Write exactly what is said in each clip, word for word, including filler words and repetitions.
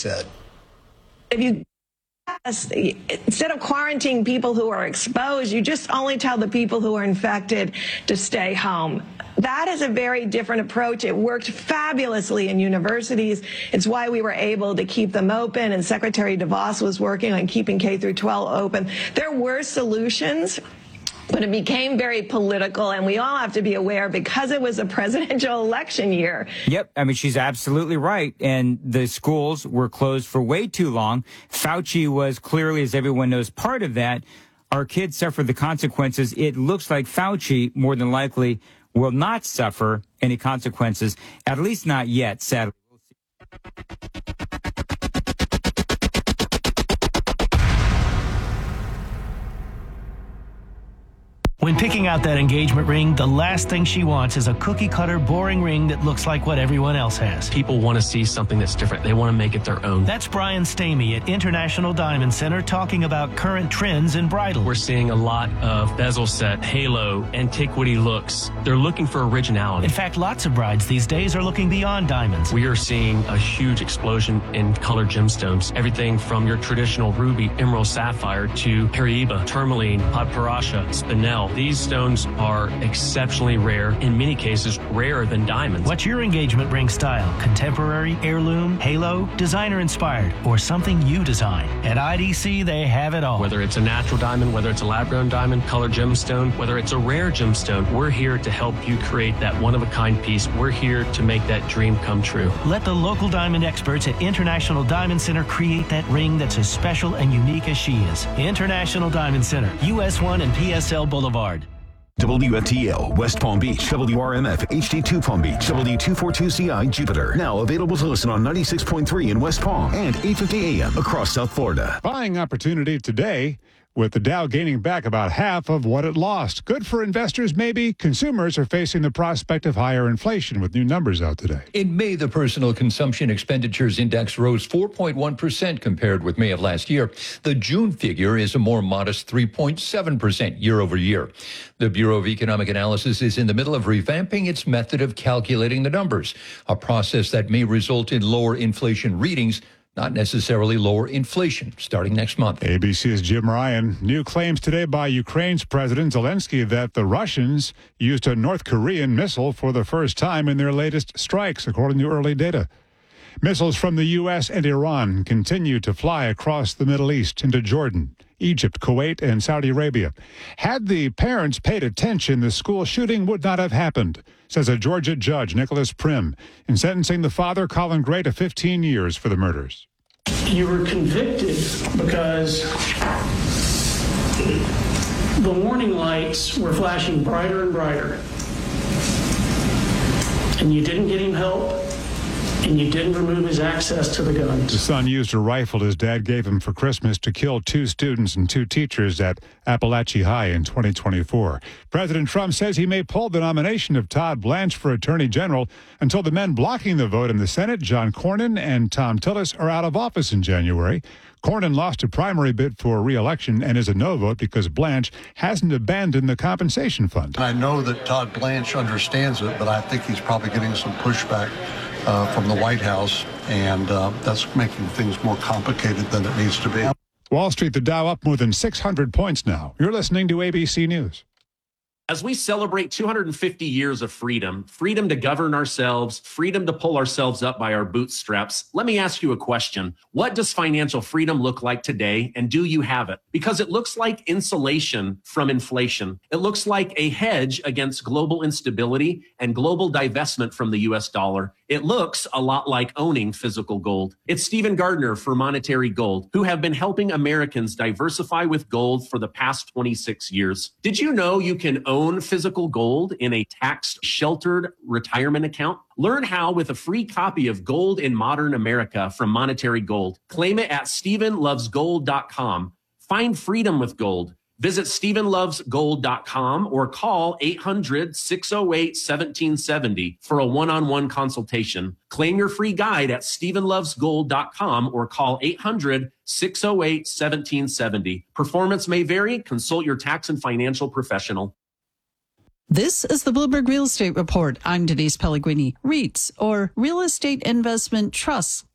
said. If you instead of quarantining people who are exposed, you just only tell the people who are infected to stay home. That is a very different approach. It worked fabulously in universities. It's why we were able to keep them open, and Secretary DeVos was working on keeping K through twelve open. There were solutions, but it became very political, and we all have to be aware because it was a presidential election year. Yep. I mean, she's absolutely right. And the schools were closed for way too long. Fauci was clearly, as everyone knows, part of that. Our kids suffered the consequences. It looks like Fauci, more than likely, will not suffer any consequences, at least not yet, sadly. When picking out that engagement ring, the last thing she wants is a cookie-cutter, boring ring that looks like what everyone else has. People want to see something that's different. They want to make it their own. That's Brian Stamey at International Diamond Center talking about current trends in bridal. We're seeing a lot of bezel set, halo, antiquity looks. They're looking for originality. In fact, lots of brides these days are looking beyond diamonds. We are seeing a huge explosion in colored gemstones. Everything from your traditional ruby, emerald, sapphire to Paraiba, tourmaline, paparasha, spinel. These stones are exceptionally rare, in many cases rarer than diamonds. What's your engagement ring style? Contemporary, heirloom, halo, designer inspired, or something you design? At I D C, they have it all. Whether it's a natural diamond, whether it's a lab-grown diamond, colored gemstone, whether it's a rare gemstone, we're here to help you create that one-of-a-kind piece. We're here to make that dream come true. Let the local diamond experts at International Diamond Center create that ring that's as special and unique as she is. International Diamond Center, U S one and P S L Boulevard. W F T L, West Palm Beach, W R M F, H D two Palm Beach, W two forty-two C I, Jupiter. Now available to listen on ninety-six point three in West Palm and eight fifty A M across South Florida. Buying opportunity today, with the Dow gaining back about half of what it lost. Good for investors, maybe. Consumers are facing the prospect of higher inflation with new numbers out today. In May, the Personal Consumption Expenditures Index rose four point one percent compared with May of last year. The June figure is a more modest three point seven percent year over year. The Bureau of Economic Analysis is in the middle of revamping its method of calculating the numbers, a process that may result in lower inflation readings, not necessarily lower inflation, starting next month. A B C's Jim Ryan. New claims today by Ukraine's President Zelensky that the Russians used a North Korean missile for the first time in their latest strikes, according to early data. Missiles from the U S and Iran continue to fly across the Middle East into Jordan, Egypt, Kuwait, and Saudi Arabia. Had the parents paid attention, the school shooting would not have happened, says a Georgia judge, Nicholas Prim, in sentencing the father, Colin Gray, to fifteen years for the murders. You were convicted because the warning lights were flashing brighter and brighter, and you didn't get him help, and you didn't remove his access to the guns. The son used a rifle his dad gave him for Christmas to kill two students and two teachers at Appalachia High in twenty twenty-four. President Trump says he may pull the nomination of Todd Blanche for Attorney General until the men blocking the vote in the Senate, John Cornyn and Tom Tillis, are out of office in January. Cornyn lost a primary bid for re-election and is a no vote because Blanche hasn't abandoned the compensation fund. I know that Todd Blanche understands it, but I think he's probably getting some pushback Uh, from the White House, and uh, that's making things more complicated than it needs to be. Wall Street, the Dow up more than six hundred points now. You're listening to A B C News. As we celebrate two hundred fifty years of freedom, freedom to govern ourselves, freedom to pull ourselves up by our bootstraps, let me ask you a question. What does financial freedom look like today, and do you have it? Because it looks like insulation from inflation. It looks like a hedge against global instability and global divestment from the U S dollar. It looks a lot like owning physical gold. It's Stephen Gardner for Monetary Gold, who have been helping Americans diversify with gold for the past twenty-six years. Did you know you can own physical gold in a tax-sheltered retirement account? Learn how with a free copy of Gold in Modern America from Monetary Gold. Claim it at Stephen Loves Gold dot com. Find freedom with gold. Visit Stephen Loves Gold dot com or call eight hundred, six oh eight, one seven seven oh for a one-on-one consultation. Claim your free guide at Stephen Loves Gold dot com or call eight hundred, six oh eight, one seven seven oh. Performance may vary. Consult your tax and financial professional. This is the Bloomberg Real Estate Report. I'm Denise Pellegrini. REITs, or real estate investment trusts,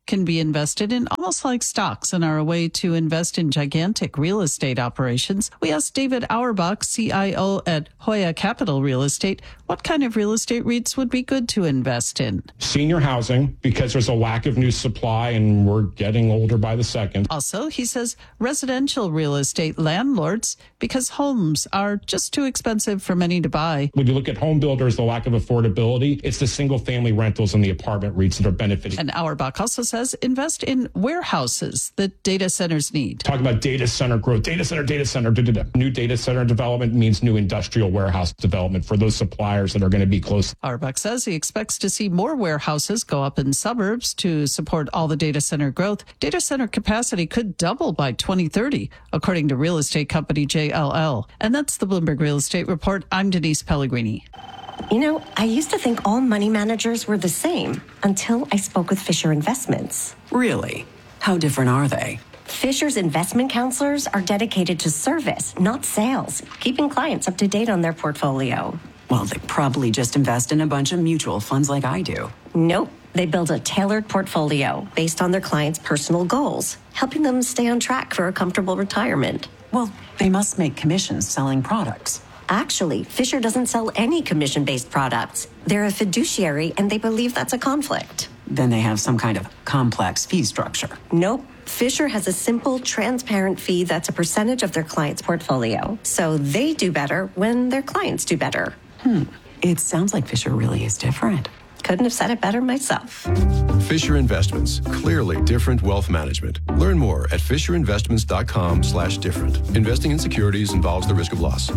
can be invested in almost like stocks and are a way to invest in gigantic real estate operations. We asked David Auerbach, C I O at Hoya Capital Real Estate, what kind of real estate REITs would be good to invest in. Senior housing, because there's a lack of new supply and we're getting older by the second. Also, he says residential real estate landlords, because homes are just too expensive for many to buy. When you look at home builders, the lack of affordability, it's the single family rentals and the apartment REITs that are benefiting. And Auerbach also says invest in warehouses that data centers need. Talk about data center growth, data center, data center, da, da, da. New data center development means new industrial warehouse development for those suppliers that are going to be close. Auerbach says he expects to see more warehouses go up in suburbs to support all the data center growth. Data center capacity could double by twenty thirty, according to real estate company J L L. And that's the Bloomberg Real Estate Report. I'm Denise Pellegrini. You know, I used to think all money managers were the same until I spoke with Fisher Investments. Really? How different are they? Fisher's investment counselors are dedicated to service, not sales, keeping clients up to date on their portfolio. Well, they probably just invest in a bunch of mutual funds like I do. Nope. They build a tailored portfolio based on their clients' personal goals, helping them stay on track for a comfortable retirement. Well, they must make commissions selling products. Actually, Fisher doesn't sell any commission-based products. They're a fiduciary, and they believe that's a conflict. Then they have some kind of complex fee structure. Nope. Fisher has a simple, transparent fee that's a percentage of their client's portfolio. So they do better when their clients do better. Hmm. It sounds like Fisher really is different. Couldn't have said it better myself. Fisher Investments. Clearly different wealth management. Learn more at fisherinvestments.com slash different. Investing in securities involves the risk of loss.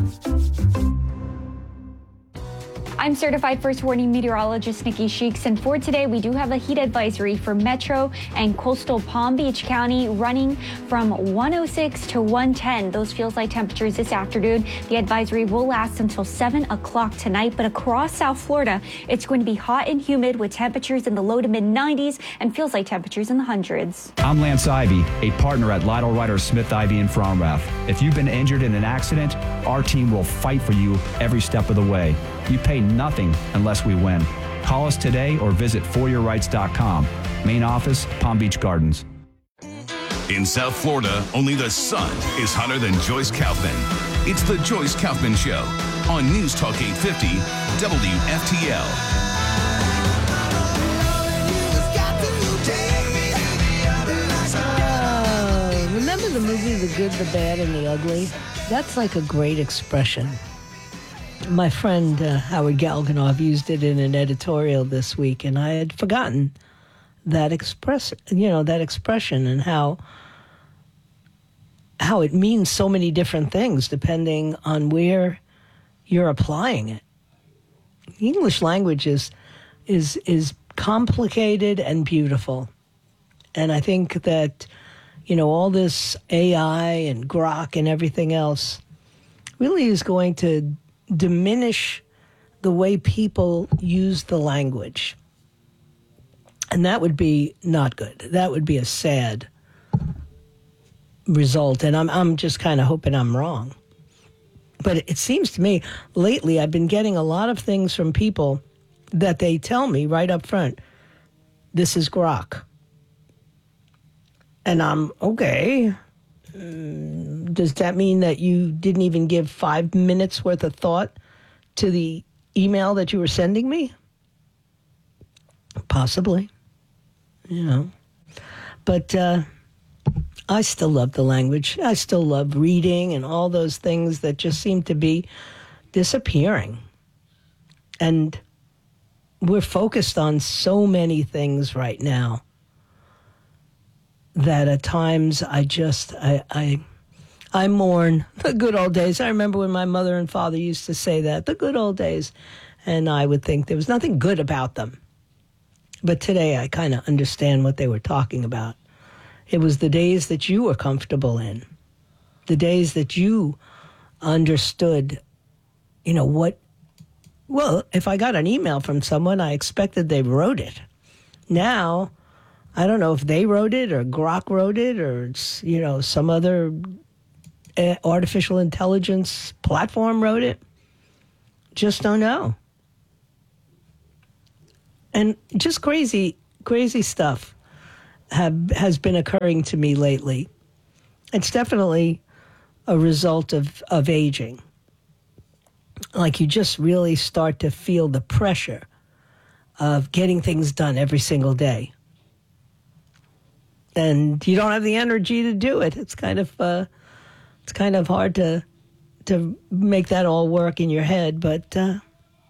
I'm certified first warning meteorologist Nikki Sheeks, and for today we do have a heat advisory for Metro and coastal Palm Beach County running from one oh six to one ten. Those feels like temperatures this afternoon. The advisory will last until seven o'clock tonight, but across South Florida, it's going to be hot and humid with temperatures in the low to mid nineties and feels like temperatures in the hundreds. I'm Lance Ivy, a partner at Lytle Ryder Smith Ivy in Fromrath. If you've been injured in an accident, our team will fight for you every step of the way. You pay nothing unless we win. Call us today or visit for your rights dot com. Main office, Palm Beach Gardens. In South Florida, only the sun is hotter than Joyce Kaufman. It's the Joyce Kaufman Show on News Talk eight fifty W F T L. Uh, remember the movie The Good, the Bad, and the Ugly? That's like a great expression. My friend uh, Howard Galganov used it in an editorial this week, and I had forgotten that express, you know, that expression and how how it means so many different things depending on where you're applying it. The English language is is is complicated and beautiful, and I think that, you know, all this A I and Grok and everything else really is going to diminish the way people use the language. And that would be not good. That would be a sad result. And I'm I'm just kind of hoping I'm wrong. But it seems to me lately I've been getting a lot of things from people that they tell me right up front, this is Grok. And I'm, okay. Does that mean that you didn't even give five minutes worth of thought to the email that you were sending me? Possibly. You know. But uh, I still love the language. I still love reading and all those things that just seem to be disappearing. And we're focused on so many things right now that at times I just, I, I, I mourn the good old days. I remember when my mother and father used to say that, the good old days. And I would think there was nothing good about them. But today I kind of understand what they were talking about. It was the days that you were comfortable in. The days that you understood, you know, what, well, if I got an email from someone, I expected they wrote it. Now, I don't know if they wrote it or Grok wrote it or, it's, you know, some other artificial intelligence platform wrote it. Just don't know. And just crazy, crazy stuff. have has been occurring to me lately. It's definitely a result of, of aging. Like you just really start to feel the pressure of getting things done every single day. And you don't have the energy to do it. It's kind of uh, it's kind of hard to to make that all work in your head, but uh,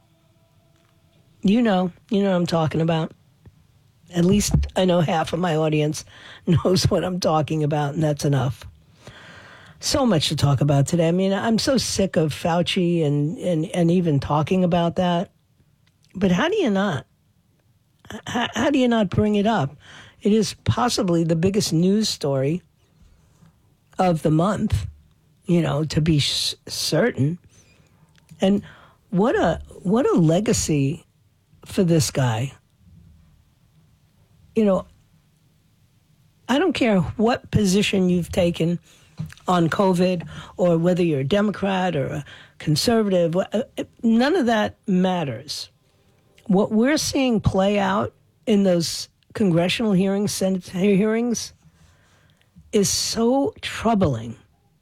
you know, you know what I'm talking about. At least I know half of my audience knows what I'm talking about, and that's enough. So much to talk about today. I mean, I'm so sick of Fauci and, and, and even talking about that. But how do you not? How, how do you not bring it up? It is possibly the biggest news story of the month, you know, to be sh- certain. And what a what a legacy for this guy. You know, I don't care what position you've taken on COVID or whether you're a Democrat or a conservative, none of that matters. What we're seeing play out in those congressional hearings, Senate hearings, is so troubling.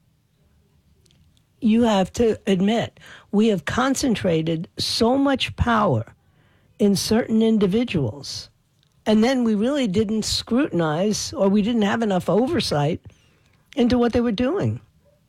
You have to admit, we have concentrated so much power in certain individuals, and then we really didn't scrutinize, or we didn't have enough oversight into what they were doing.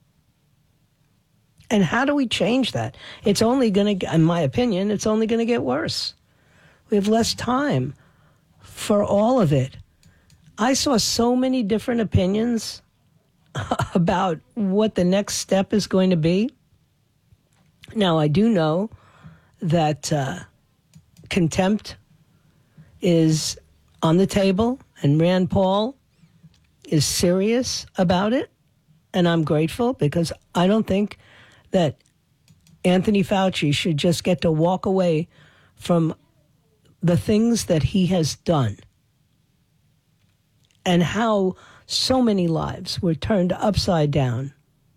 And how do we change that? It's only going to, in my opinion, it's only going to get worse. We have less time for all of it. I saw so many different opinions about what the next step is going to be. Now, I do know that uh, contempt is on the table, and Rand Paul is serious about it, and I'm grateful because I don't think that Anthony Fauci should just get to walk away from the things that he has done and how so many lives were turned upside down.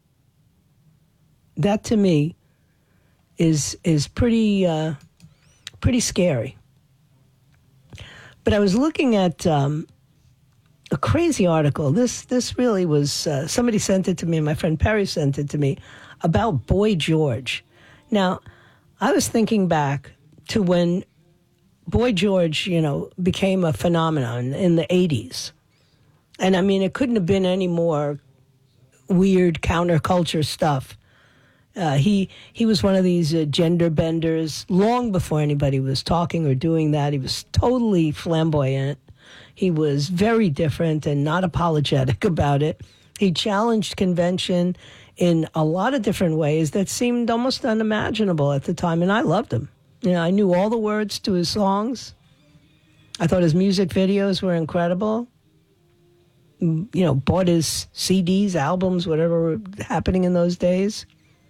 That to me is is pretty uh, pretty scary. But I was looking at um, a crazy article. This this really was, uh, somebody sent it to me, my friend Perry sent it to me, about Boy George. Now, I was thinking back to when Boy George, you know, became a phenomenon in the eighties. And I mean, it couldn't have been any more weird counterculture stuff. Uh, he he was one of these uh, gender benders long before anybody was talking or doing that. He was totally flamboyant. He was very different and not apologetic about it. He challenged convention in a lot of different ways that seemed almost unimaginable at the time, and I loved him. You know, I knew all the words to his songs. I thought his music videos were incredible. You know, bought his C Ds, albums, whatever were happening in those days.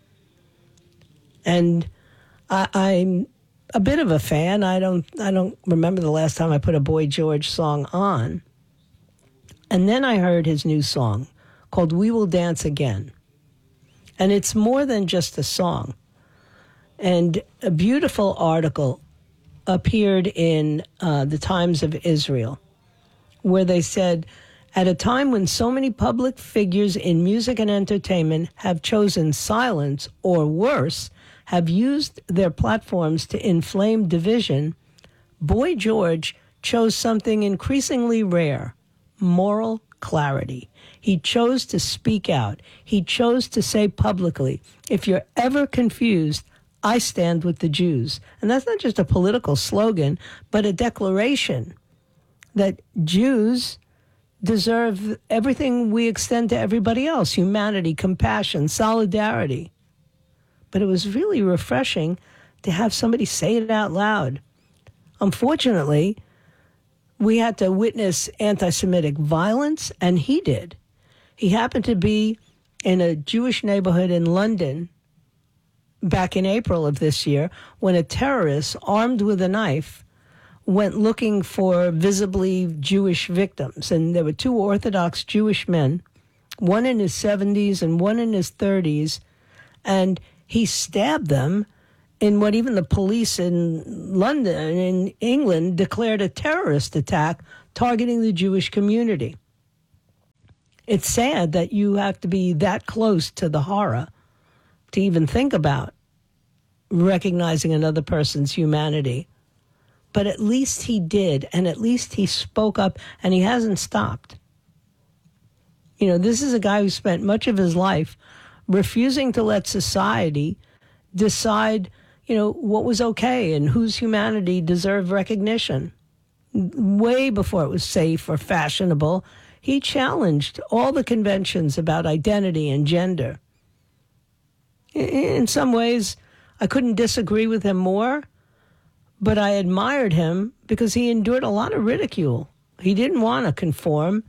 And I, I'm a bit of a fan. I don't I don't remember the last time I put a Boy George song on. And then I heard his new song called We Will Dance Again. And it's more than just a song. And a beautiful article appeared in uh, the Times of Israel, where they said, at a time when so many public figures in music and entertainment have chosen silence, or worse, have used their platforms to inflame division, Boy George chose something increasingly rare, moral clarity. He chose to speak out. He chose to say publicly, if you're ever confused, I stand with the Jews. And that's not just a political slogan, but a declaration that Jews deserve everything we extend to everybody else: humanity, compassion, solidarity. But it was really refreshing to have somebody say it out loud. Unfortunately, we had to witness anti-Semitic violence, and he did. He happened to be in a Jewish neighborhood in London back in April of this year when a terrorist armed with a knife went looking for visibly Jewish victims. And there were two Orthodox Jewish men, one in his seventies and one in his thirties, and he stabbed them in what even the police in London, in England, declared a terrorist attack targeting the Jewish community. It's sad that you have to be that close to the horror to even think about recognizing another person's humanity. But at least he did, and at least he spoke up, and he hasn't stopped. You know, this is a guy who spent much of his life refusing to let society decide, you know, what was okay and whose humanity deserved recognition. Way before it was safe or fashionable, he challenged all the conventions about identity and gender. In some ways, I couldn't disagree with him more, but I admired him because he endured a lot of ridicule. He didn't want to conform,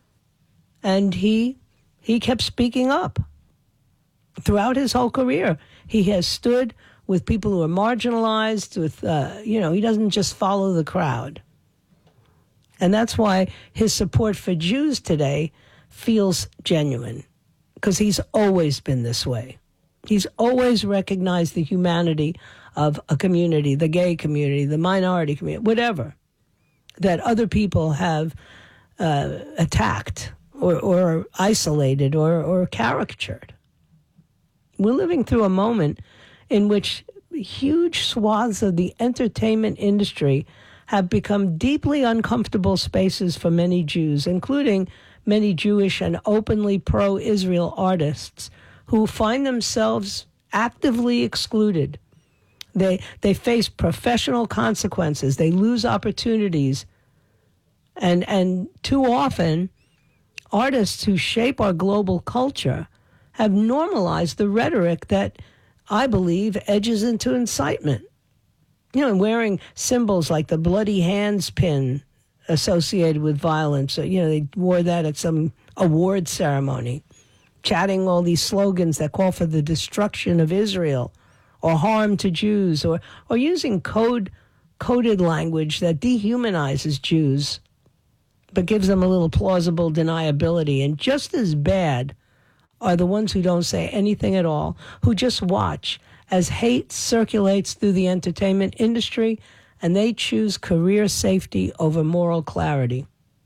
and he he kept speaking up. Throughout his whole career, he has stood with people who are marginalized, with, uh, you know, he doesn't just follow the crowd. And that's why his support for Jews today feels genuine, because he's always been this way. He's always recognized the humanity of a community, the gay community, the minority community, whatever, that other people have uh, attacked or, or isolated or, or caricatured. We're living through a moment in which huge swaths of the entertainment industry have become deeply uncomfortable spaces for many Jews, including many Jewish and openly pro-Israel artists who find themselves actively excluded. They they face professional consequences. They lose opportunities. And and too often, artists who shape our global culture have normalized the rhetoric that I believe edges into incitement. You know, wearing symbols like the bloody hands pin associated with violence. You know, they wore that at some award ceremony, chatting all these slogans that call for the destruction of Israel or harm to Jews, or, or using code coded language that dehumanizes Jews but gives them a little plausible deniability. And just as bad are the ones who don't say anything at all, who just watch as hate circulates through the entertainment industry, and they choose career safety over moral clarity.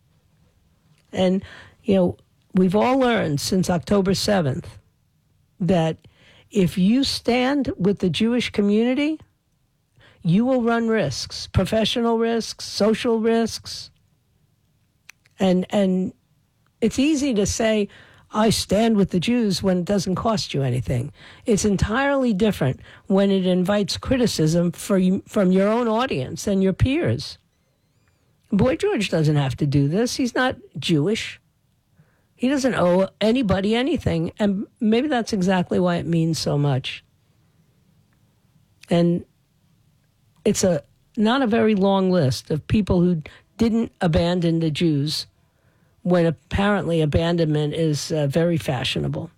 And, you know, we've all learned since October seventh that if you stand with the Jewish community, you will run risks, professional risks, social risks. And and it's easy to say, I stand with the Jews when it doesn't cost you anything. It's entirely different when it invites criticism for you, from your own audience and your peers. Boy George doesn't have to do this. He's not Jewish. He doesn't owe anybody anything, and maybe that's exactly why it means so much. And it's a not a very long list of people who didn't abandon the Jews when apparently abandonment is uh, very fashionable.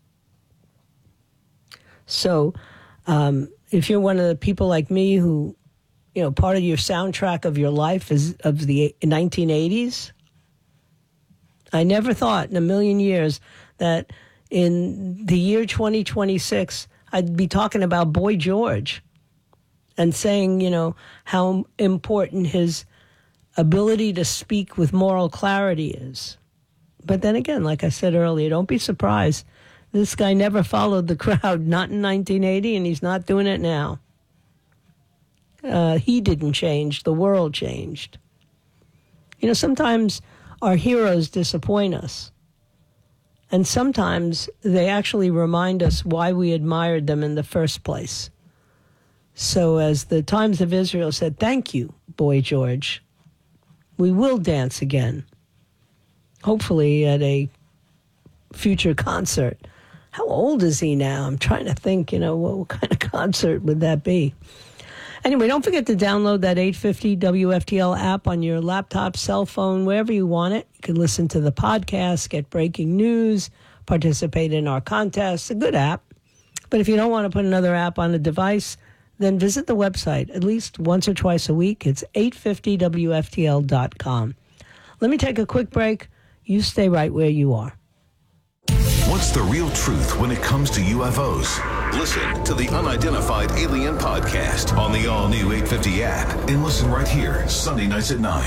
So um, if you're one of the people like me who, you know, part of your soundtrack of your life is of the nineteen eighties, I never thought in a million years that in the year twenty twenty-six, I'd be talking about Boy George and saying, you know, how important his ability to speak with moral clarity is. But then again, like I said earlier, don't be surprised. This guy never followed the crowd, not in nineteen eighty, and he's not doing it now. Uh, he didn't change. The world changed. You know, sometimes our heroes disappoint us. And sometimes they actually remind us why we admired them in the first place. So as the Times of Israel said, thank you, Boy George. We will dance again, hopefully at a future concert. How old is he now? I'm trying to think, you know, what, what kind of concert would that be? Anyway, don't forget to download that eight fifty W F T L app on your laptop, cell phone, wherever you want it. You can listen to the podcast, get breaking news, participate in our contests. A good app. But if you don't want to put another app on a device, then visit the website at least once or twice a week. It's eight fifty W F T L dot com. Let me take a quick break. You stay right where you are. What's the real truth when it comes to U F Os? Listen to the Unidentified Alien Podcast on the all-new eight fifty app and listen right here Sunday nights at nine.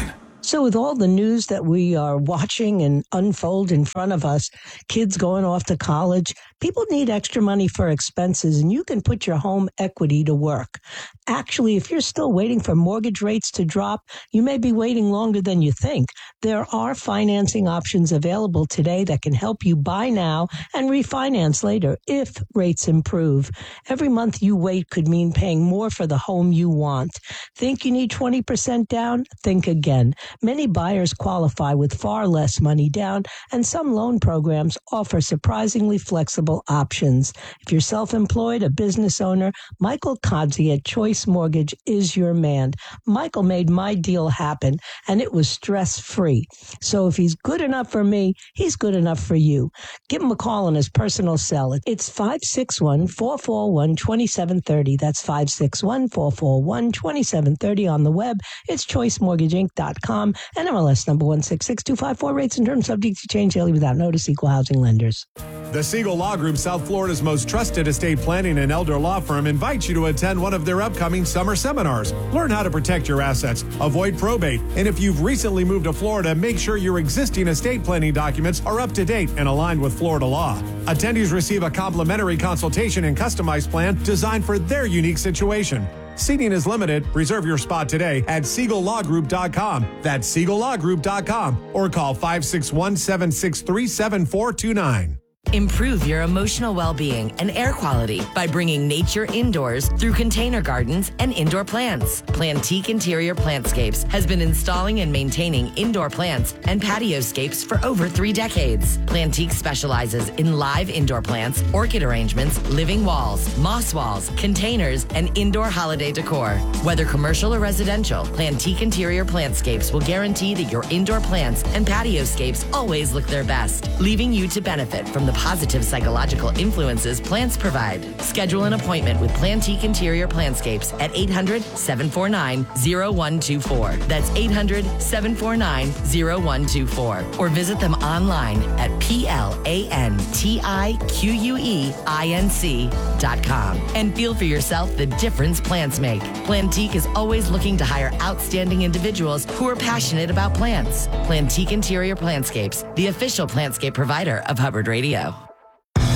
So with all the news that we are watching and unfold in front of us, kids going off to college, people need extra money for expenses, and you can put your home equity to work. Actually, if you're still waiting for mortgage rates to drop, you may be waiting longer than you think. There are financing options available today that can help you buy now and refinance later if rates improve. Every month you wait could mean paying more for the home you want. Think you need twenty percent down? Think again. Many buyers qualify with far less money down, and some loan programs offer surprisingly flexible options. If you're self-employed, a business owner, Michael Kodzi at Choice Mortgage is your man. Michael made my deal happen, and it was stress-free. So if he's good enough for me, he's good enough for you. Give him a call on his personal cell. It's five six one, four four one, two seven three zero. That's five six one, four four one, two seven three zero on the web. It's choice mortgage inc dot com and M L S number one six six two five four. Rates and terms subject to change daily without notice. Equal housing lenders. The Siegel Law Group, South Florida's most trusted estate planning and elder law firm, invites you to attend one of their upcoming summer seminars. Learn how to protect your assets, avoid probate, and if you've recently moved to Florida, make sure your existing estate planning documents are up to date and aligned with Florida law. Attendees receive a complimentary consultation and customized plan designed for their unique situation. Seating is limited. Reserve your spot today at siegel law group dot com. That's siegel law group dot com or call five six one, seven six three, seven four two nine. Improve your emotional well-being and air quality by bringing nature indoors through container gardens and indoor plants. Plantique Interior Plantscapes has been installing and maintaining indoor plants and patioscapes for over three decades. Plantique specializes in live indoor plants, orchid arrangements, living walls, moss walls, containers, and indoor holiday decor. Whether commercial or residential, Plantique Interior Plantscapes will guarantee that your indoor plants and patioscapes always look their best, leaving you to benefit from the positive psychological influences plants provide. Schedule an appointment with Plantique Interior Plantscapes at eight hundred, seven four nine, zero one two four. That's eight hundred, seven four nine, zero one two four. Or visit them online at P L A N T I Q U E I N C dot com. And feel for yourself the difference plants make. Plantique is always looking to hire outstanding individuals who are passionate about plants. Plantique Interior Plantscapes, the official plantscape provider of Hubbard Radio.